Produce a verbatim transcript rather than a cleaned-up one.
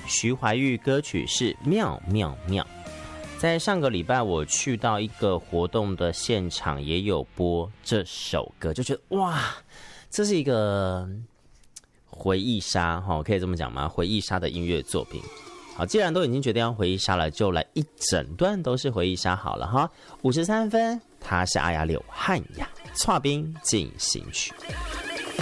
徐怀钰歌曲是妙妙妙。在上个礼拜我去到一个活动的现场，也有播这首歌，就觉得哇，这是一个回忆杀，可以这么讲吗？回忆杀的音乐作品。好，既然都已经决定要回忆杀了，就来一整段都是回忆杀好了哈。五十三分，他是阿雅柳汉雅，跨冰进行曲。